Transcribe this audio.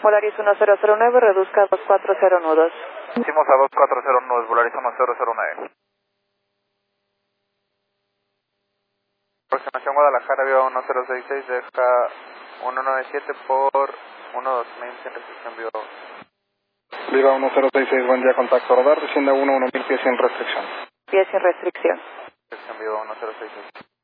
Volaris 1009, reduzca a 240 nudos. Hicimos a 240 nudos, Volaris 1009. Aproximación Guadalajara, Viva 1066, deja 197 por 12000 sin restricción, Viva 1. Viva 1066, buen día, contacto radar, desciende 1000 pies sin restricción. Pies sin restricción. Restricción, Viva 1066.